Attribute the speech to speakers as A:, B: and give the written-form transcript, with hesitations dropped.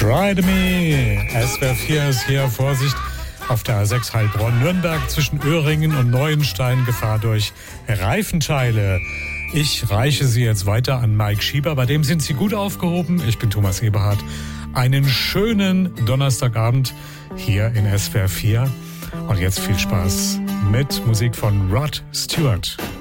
A: Try to Me. SWR 4 ist hier. Vorsicht auf der A6 Heilbronn-Nürnberg zwischen Öhringen und Neuenstein. Gefahr durch Reifenteile. Ich reiche sie jetzt weiter an Mike Schieber. Bei dem sind Sie gut aufgehoben. Ich bin Thomas Eberhardt. Einen schönen Donnerstagabend hier in SWR 4. Und jetzt viel Spaß mit Musik von Rod Stewart.